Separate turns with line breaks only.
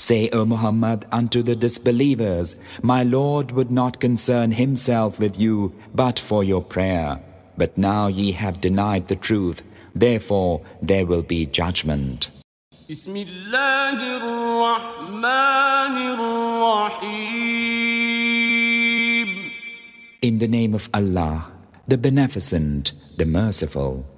Say, O Muhammad, unto the disbelievers, my Lord would not concern himself with you but for your prayer. But now ye have denied the truth, therefore there will be judgment.
بسم الله الرحمن الرحيم.
In the name of Allah, the Beneficent, the Merciful.